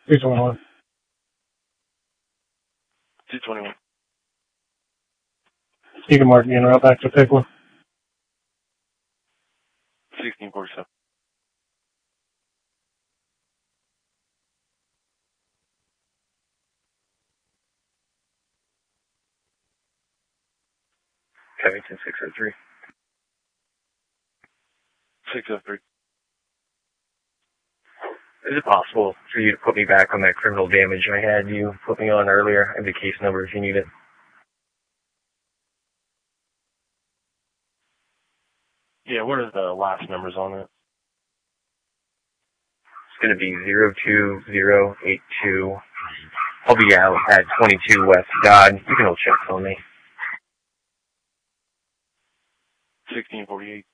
221. 221. You can mark me en route back to Pickle. 1647. Covington 603. 603. Is it possible for you to put me back on that criminal damage I had you put me on earlier? I have the case number if you need it. Yeah, what are the last numbers on it? It's going to be 02082. I'll be out at 22 West Dodd. You can hold checks on me. 1648.